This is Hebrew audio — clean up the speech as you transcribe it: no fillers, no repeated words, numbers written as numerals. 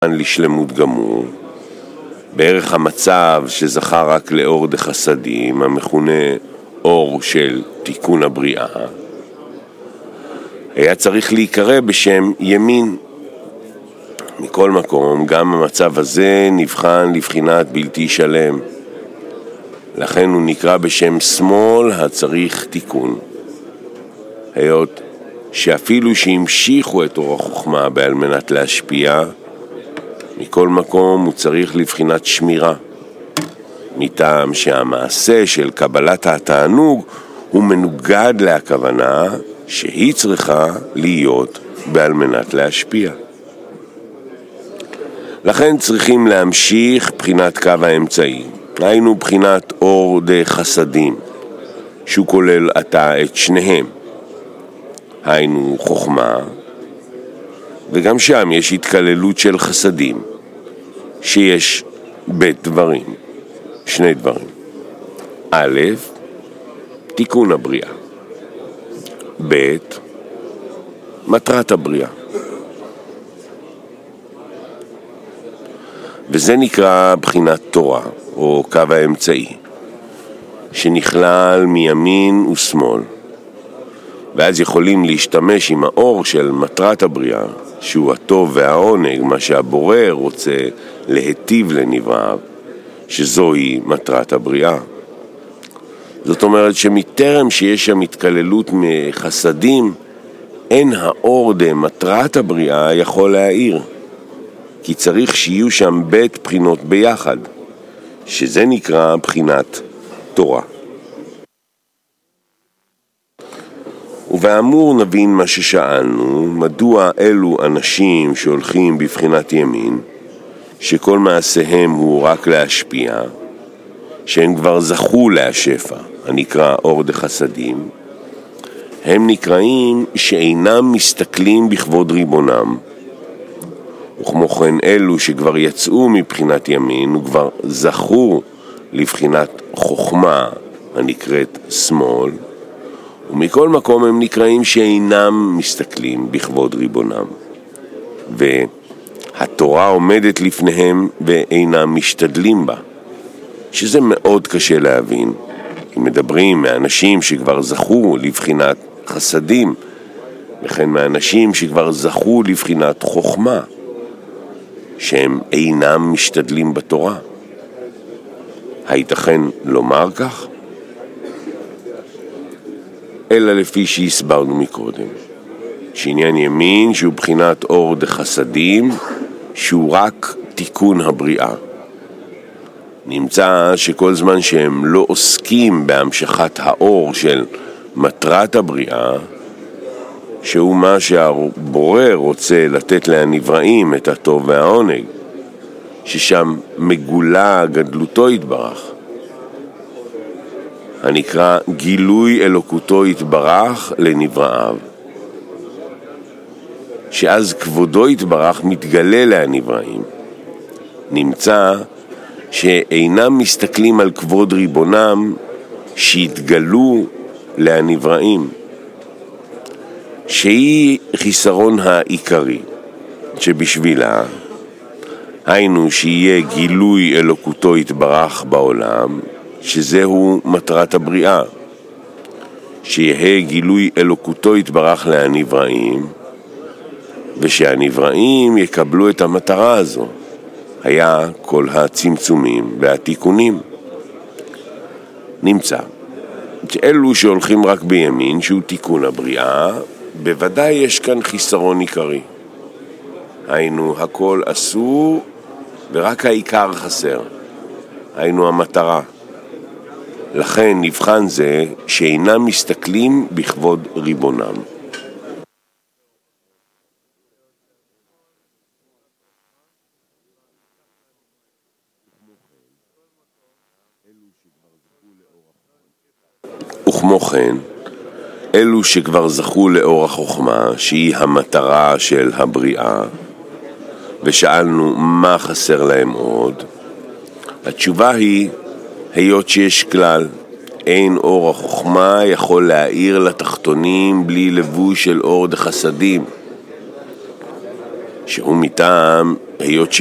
לשלמות גמור, בערך המצב שזכה רק לאור דחסדים, המכונה אור של תיקון הבריאה, היה צריך להיקרא בשם ימין. מכל מקום, גם המצב הזה נבחן לבחינת בלתי שלם, לכן הוא נקרא בשם שמאל הצריך תיקון. היות שאפילו שהמשיכו את אור החוכמה בעל מנת להשפיע, מכל מקום הוא צריך לבחינת שמירה, מטעם שהמעשה של קבלת התענוג הוא מנוגד להכוונה שהיא צריכה להיות בעל מנת להשפיע. לכן צריכים להמשיך בחינת קו האמצעי, היינו בחינת אור דחסדים, שהוא כולל עתה את שניהם, היינו חוכמה, וגם שם יש התקללות של חסדים, שיש בית דברים, שני דברים. א', תיקון הבריאה, ב', מטרת הבריאה. וזה נקרא בחינת תורה, או קו האמצעי, שנכלל מימין ושמאל. ואז יכולים להשתמש עם האור של מטרת הבריאה, שהוא הטוב והעונג, מה שהבורא רוצה להיטיב לנבראיו, שזוהי מטרת הבריאה. זאת אומרת שמטרם שיש שם התקללות מחסדים, אין האור דמטרת הבריאה יכול להאיר, כי צריך שיהיו שם בית בחינות ביחד, שזה נקרא בחינת תורה. ובאמור נבין מה ששאלנו, מדוע אלו אנשים שהולכים בבחינת ימין, שכל מעשיהם הוא רק להשפיע, שהם כבר זכו להשפע, הנקרא אור דחסדים, הם נקראים שאינם מסתכלים בכבוד ריבונם, וכמו כן אלו שכבר יצאו מבחינת ימין וכבר זכו לבחינת חוכמה הנקראת שמאל, ומכל מקום הם נקראים שאינם מסתכלים בכבוד ריבונם, והתורה עומדת לפניהם ואינם משתדלים בה, שזה מאוד קשה להבין. אם מדברים מאנשים שכבר זכו לבחינת חסדים, וכן מאנשים שכבר זכו לבחינת חוכמה, שהם אינם משתדלים בתורה. הייתכן לומר כך? אלא לפי שהסברנו מקודם, שעניין ימין שהוא בחינת אור דחסדים, שהוא רק תיקון הבריאה. נמצא שכל זמן שהם לא עוסקים בהמשכת האור של מטרת הבריאה, שהוא מה שהבורא רוצה לתת לנבראים את הטוב והעונג, ששם מגולה גדלותו יתברך, הנקרא גילוי אלוקותו יתברך לנבראיו, שאז כבודו יתברך מתגלה לנבראים. נמצא שאינם מסתכלים על כבוד ריבונם שהתגלו לנבראים, שהיא חיסרון העיקרי שבשבילה, היינו שיהיה גילוי אלוקותו יתברך בעולם, שזהו מטרת הבריאה, שיהיה גילוי אלוקותו יתברך לנבראים, ושהנבראים יקבלו את המטרה הזו, היה כל הצמצומים והתיקונים. נמצא שאלו שהולכים רק בימין, שהוא תיקון הבריאה, בוודאי יש כאן חיסרון עיקרי. היינו הכל אסור ורק העיקר חסר, היינו המטרה. לכן נבחן זה שאינם מסתכלים בכבוד ריבונם. וכמו כן, אלו שכבר זכו לאור החוכמה, שהיא המטרה של הבריאה, ושאלנו מה חסר להם עוד, התשובה היא, היות שיש כלל, אין אור החוכמה יכול להאיר לתחתונים בלי לבוש של אור דחסדים, שהוא מטעם היות